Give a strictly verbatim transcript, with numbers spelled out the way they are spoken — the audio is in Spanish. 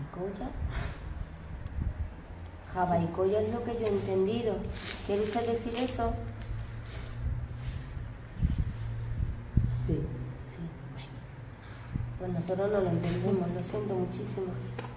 Jabaicoya. Jabaicoya es lo que yo he entendido. ¿Quiere usted decir eso? Sí. Sí, bueno. Pues nosotros no lo entendemos, lo siento muchísimo.